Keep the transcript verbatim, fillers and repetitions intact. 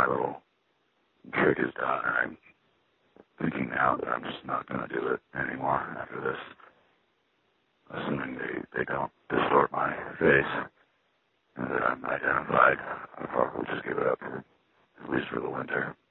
my little trick is done, and I'm thinking now that I'm just not going to do it anymore after this. Assuming they, they don't distort my face and that I'm identified, I'll probably just give it up, at least for the winter.